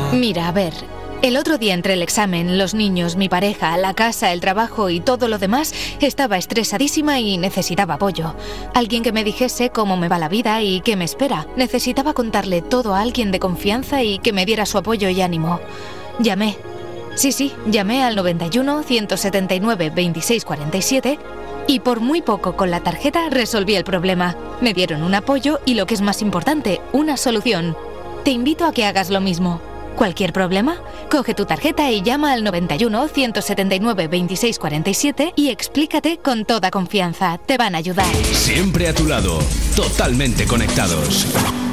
Mira, a ver, el otro día entre el examen, los niños, mi pareja, la casa, el trabajo y todo lo demás, estaba estresadísima y necesitaba apoyo. Alguien que me dijese cómo me va la vida y qué me espera. Necesitaba contarle todo a alguien de confianza y que me diera su apoyo y ánimo. Llamé. Sí, llamé al 91 179 26 47 y por muy poco con la tarjeta resolví el problema. Me dieron un apoyo y, lo que es más importante, una solución. Te invito a que hagas lo mismo. ¿Cualquier problema? Coge tu tarjeta y llama al 91 179 26 47 y explícate con toda confianza. Te van a ayudar. Siempre a tu lado, totalmente conectados.